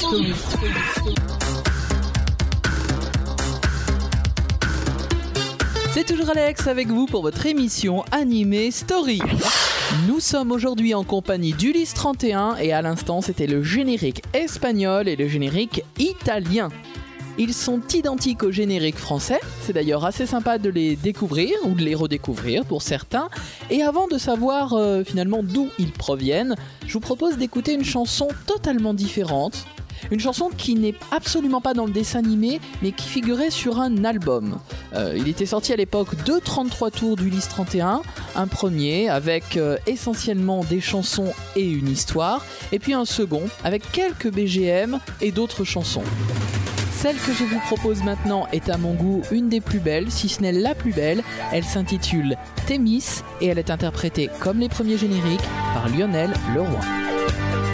C'est toujours Alex avec vous pour votre émission animée Story. Nous sommes aujourd'hui en compagnie d'Ulysse 31 et à l'instant c'était le générique espagnol et le générique italien. Ils sont identiques au générique français, c'est d'ailleurs assez sympa de les découvrir ou de les redécouvrir pour certains. Et avant de savoir finalement d'où ils proviennent, je vous propose d'écouter une chanson totalement différente. Une chanson qui n'est absolument pas dans le dessin animé, mais qui figurait sur un album. Il était sorti à l'époque de 33 tours d'Ulysse 31, un premier avec essentiellement des chansons et une histoire, et puis un second avec quelques BGM et d'autres chansons. Celle que je vous propose maintenant est à mon goût une des plus belles, si ce n'est la plus belle. Elle s'intitule Thémis et elle est interprétée comme les premiers génériques par Lionel Leroy.